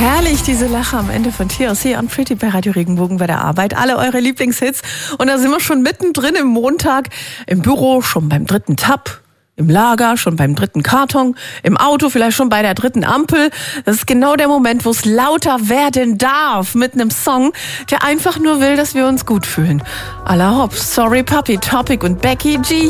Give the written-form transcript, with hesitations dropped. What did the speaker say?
Herrlich, diese Lache am Ende von TLC und Pretty bei Radio Regenbogen bei der Arbeit. Alle eure Lieblingshits. Und da sind wir schon mittendrin im Montag. Im Büro schon beim 3. Tab. Im Lager schon beim 3. Karton. Im Auto vielleicht schon bei der 3. Ampel. Das ist genau der Moment, wo es lauter werden darf. Mit einem Song, der einfach nur will, dass wir uns gut fühlen. À la Hops, Sorry Puppy, Topic und Becky G